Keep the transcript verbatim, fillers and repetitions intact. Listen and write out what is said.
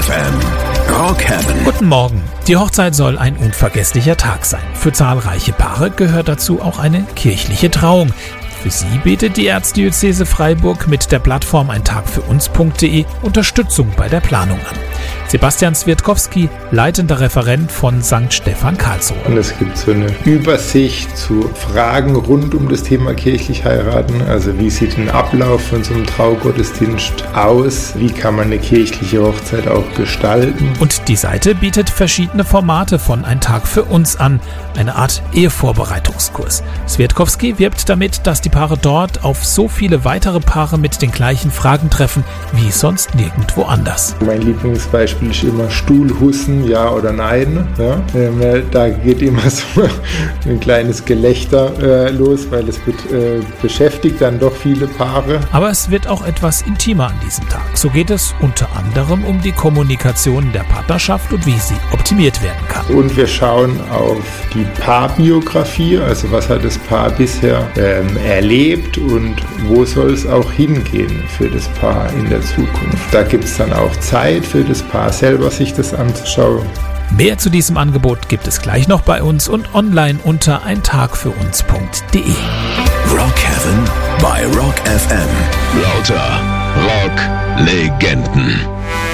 F M. Rock Heaven. Guten Morgen. Die Hochzeit soll ein unvergesslicher Tag sein. Für zahlreiche Paare gehört dazu auch eine kirchliche Trauung. Für sie bietet die Erzdiözese Freiburg mit der Plattform ein Tag für uns punkt de Unterstützung bei der Planung an. Sebastian Swiatkowski, leitender Referent von Sankt Stephan Karlsruhe. Und es gibt so eine Übersicht zu Fragen rund um das Thema kirchlich heiraten. Also wie sieht ein Ablauf von so einem Traugottesdienst aus? Wie kann man eine kirchliche Hochzeit auch gestalten? Und die Seite bietet verschiedene Formate von Ein Tag für uns an, eine Art Ehevorbereitungskurs. Swiatkowski wirbt damit, dass die Paare dort auf so viele weitere Paare mit den gleichen Fragen treffen, wie sonst nirgendwo anders. Mein Lieblingsbeispiel ist immer Stuhlhussen, ja oder nein. Ja? Ähm, da geht immer so ein kleines Gelächter äh, los, weil es wird, äh, beschäftigt dann doch viele Paare. Aber es wird auch etwas intimer an diesem Tag. So geht es unter anderem um die Kommunikation der Partnerschaft und wie sie optimiert werden kann. Und wir schauen auf die Paarbiografie, also was hat das Paar bisher ähm, erlebt und wo soll es auch hingehen für das Paar in der Zukunft. Da gibt es dann auch Zeit für das Paar selber, sich das anzuschauen. Mehr zu diesem Angebot gibt es gleich noch bei uns und online unter ein tag für uns punkt de. Rock Heaven bei Rock F M. Lauter Rock-Legenden.